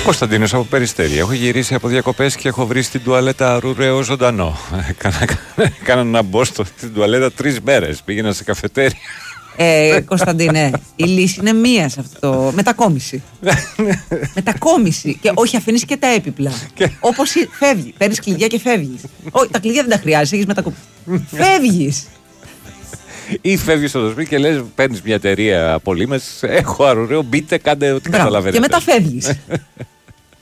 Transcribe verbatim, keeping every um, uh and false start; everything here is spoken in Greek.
Κωνσταντίνος από Περιστέρι. Έχω γυρίσει από διακοπές και έχω βρει στην τουαλέτα αρουραίο ζωντανό. Κάνα να μπω στην τουαλέτα τρεις μέρες. Πήγαινα σε καφετέρια. Ε, Κωνσταντίνε, η λύση είναι μία σε αυτό. Μετακόμιση. Μετακόμιση. Και όχι, αφήνεις και τα έπιπλα. Όπως φεύγει. Παίρνεις κλειδιά και φεύγεις. Όχι, τα κλειδιά δεν τα χρειάζεσαι. Έχεις μετακομίσει. Φεύγεις. Ή φεύγεις στο σπίτι και λες: παίρνεις μια εταιρεία απολύμες. Έχω αρουραίο. Μπείτε, κάντε ό,τι καταλαβαίνετε. Και μετά φεύγεις.